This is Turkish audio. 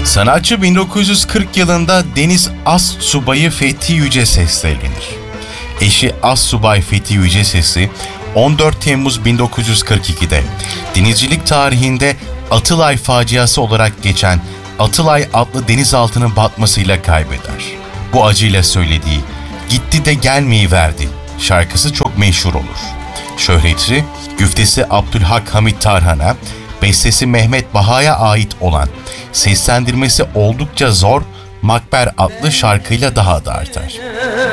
Sanatçı 1940 yılında Deniz Astsubayı Fethi Yüceses'le evlenir. Eşi Astsubay Fethi Yüceses'i 14 Temmuz 1942'de denizcilik tarihinde Atılay faciası olarak geçen Atılay adlı denizaltının batmasıyla kaybeder. Bu acıyla söylediği "Gitti de gelmeyiverdi" şarkısı çok meşhur olur. Şöhreti, güftesi Abdülhak Hamit Tarhan'a, bestesi Mehmet Baha'ya ait olan, seslendirmesi oldukça zor Makber adlı şarkıyla daha da artar.